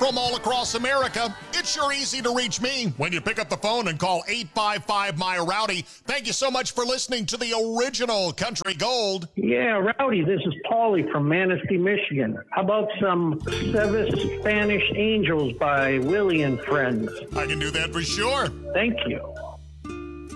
From all across America, it's sure easy to reach me when you pick up the phone and call 855-MY-ROWDY. Thank you so much for listening to the original Country Gold. Yeah, Rowdy, this is Paulie from Manistee, Michigan. How about some Seven Spanish Angels by Willie and Friends? I can do that for sure. Thank you.